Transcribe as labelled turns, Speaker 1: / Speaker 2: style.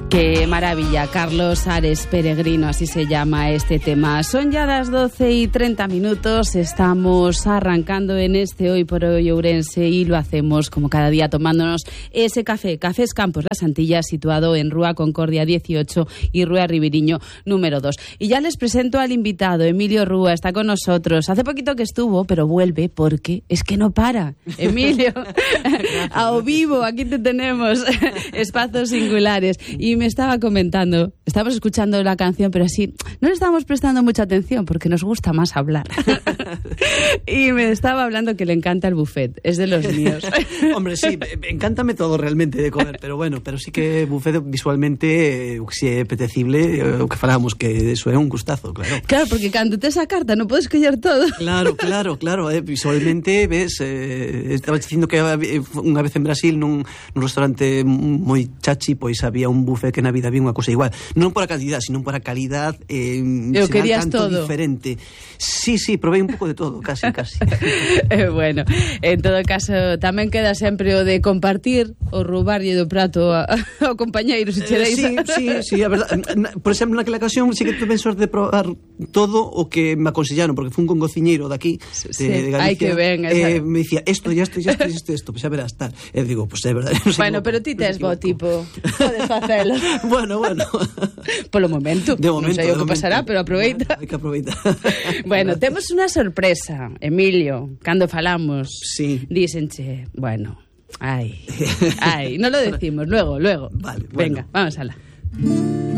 Speaker 1: Qué maravilla, Carlos Ares Peregrino, así se llama este tema. Son ya las 12:30, estamos arrancando en este Hoy por Hoy Ourense y lo hacemos como cada día tomándonos ese café. Cafés Campos Las Antillas, situado en Rúa Concordia 18 y Rúa Ribiriño número 2. Y ya les presento al invitado, Emilio Rúa, está con nosotros. Hace poquito que estuvo, pero vuelve porque es que no para. Emilio, a vivo, aquí te tenemos, Espazos Singulares. Y me estaba comentando, estábamos escuchando la canción, pero así, no le estábamos prestando mucha atención porque nos gusta más hablar. Y me estaba hablando que le encanta el buffet, es de los míos.
Speaker 2: Hombre, sí, encántame todo realmente de comer, pero bueno, pero sí que buffet visualmente, si é apetecible, o que falábamos, que eso é un gustazo, claro.
Speaker 1: Claro, porque cando tes a carta non podes coller todo.
Speaker 2: Claro, visualmente, ves, estaba dicindo que unha vez en Brasil nun restaurante moi chachi, pois había un buffet que na vida había unha cousa igual, non por a cantidad, sino por a calidad,
Speaker 1: eu querías
Speaker 2: tanto
Speaker 1: todo
Speaker 2: diferente. Sí, probei un pouco de todo, casi.
Speaker 1: Bueno, en todo caso, tamén queda sempre o de compartir o roubarlle do prato ao compañeiro, se chereis.
Speaker 2: Sí, a verdade. Por exemplo, naquela ocasión sí que tuve sorte de probar todo o que me aconsellaron, porque fui un cociñeiro daqui, de Galicia.
Speaker 1: Ai, que ben.
Speaker 2: Me dicía, esto, pues ya verás, tal. E digo, pues é verdade. No
Speaker 1: bueno, pero ti tes bo tipo, podes facelo.
Speaker 2: Bueno.
Speaker 1: Polo momento.
Speaker 2: De momento.
Speaker 1: Non sei o que pasará, pero aproveita.
Speaker 2: Hai que aproveitar.
Speaker 1: Bueno, temos unha sorpresa, Emilio, cando falamos.
Speaker 2: Sí.
Speaker 1: Dísenche, bueno, ay, non lo decimos, luego.
Speaker 2: Vale,
Speaker 1: Venga, vamos alá.